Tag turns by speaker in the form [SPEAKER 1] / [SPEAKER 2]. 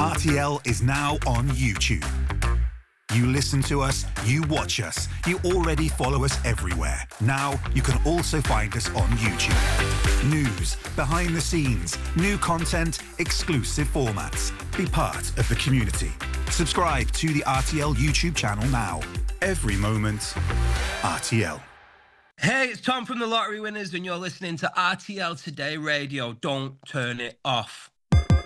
[SPEAKER 1] RTL is now on YouTube. You listen to us, you watch us, you already follow us everywhere. Now you can also find us on YouTube. News, behind the scenes, new content, exclusive formats. Be part of the community. Subscribe to the RTL YouTube channel now. Every moment, RTL.
[SPEAKER 2] Hey, it's Tom from the Lottery Winners and you're listening to RTL Today Radio. Don't turn it off.